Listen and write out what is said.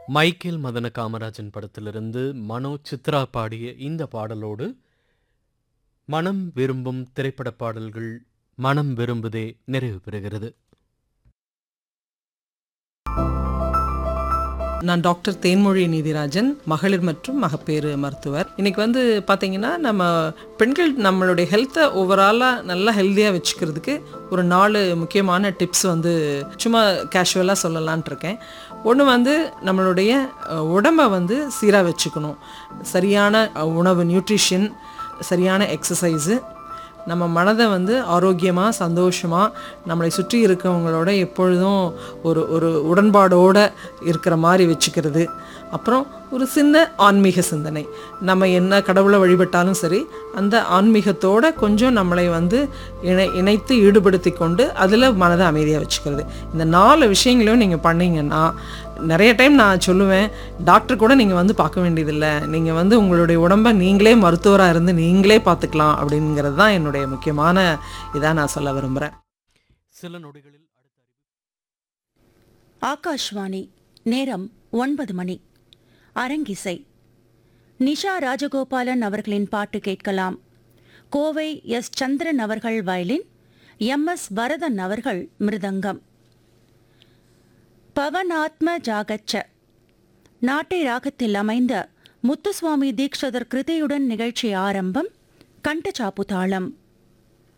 Michael மதன காமராஜன் படத்திலிருந்து மனோ சித்ரா பாடிய இந்த பாடலோடு மனம் விரும்பும் திரைப்பட பாடல்கள் மனம் விரும்புதே நிறைவு பெறுகிறது. நான் டாக்டர் தேன்மொழி நீதிராஜன், மகளிர் மற்றும் மகப்பேறு மருத்துவர். இன்னைக்கு பார்த்தீங்கன்னா, நம்ம பெண்கள் நம்மளுடைய ஹெல்த்தை ஓவராலாக நல்லா ஹெல்த்தியாக வச்சுக்கிறதுக்கு ஒரு 4 முக்கியமான டிப்ஸ் சும்மா கேஷுவலாக சொல்லலான்ட்டு இருக்கேன். ஒன்று நம்மளுடைய உடம்பை சீராக வச்சுக்கணும். சரியான உணவு, நியூட்ரிஷன், சரியான எக்ஸசைஸு, நம்ம மனதை ஆரோக்கியமாக சந்தோஷமாக நம்மளை சுற்றி இருக்கவங்களோட எப்பொழுதும் ஒரு உடன்பாடோடு இருக்கிற மாதிரி வச்சுக்கிறது. அப்புறம் ஒரு சின்ன ஆன்மீக சிந்தனை. நம்ம என்ன கடவுளை வழிபட்டாலும் சரி, அந்த ஆன்மீகத்தோடு கொஞ்சம் நம்மளை இணைத்து ஈடுபடுத்தி கொண்டு அதில் மனதை அமைதியாக வச்சுக்கிறது. இந்த 4 விஷயங்களையும் நீங்கள் பண்ணிங்கன்னா, நிறைய டைம் நான் சொல்லுவேன், டாக்டர் கூட நீங்கள் பார்க்க வேண்டியதில்லை, நீங்கள் உங்களுடைய உடம்பை நீங்களே மருத்துவராக இருந்து நீங்களே பார்த்துக்கலாம் அப்படிங்கிறது தான் என்னுடைய முக்கியமான இதாக நான் சொல்ல விரும்புகிறேன். சில நொடிகளில் ஆகாஷ்வாணி. நேரம் 9 மணி. அரங்கிசை. நிஷா ராஜகோபாலன் அவர்களின் பாட்டு கேட்கலாம். கோவை எஸ். சந்திரன் அவர்கள் வயலின், எம்.எஸ். வரதன் அவர்கள் மிருதங்கம். பவனாத்ம ஜாகச்ச நாட்டை ராகத்தில் அமைந்த முத்துசுவாமி தீக்ஷதர் கிருதியுடன் நிகழ்ச்சி ஆரம்பம். கண்டச்சாப்பு தாளம்.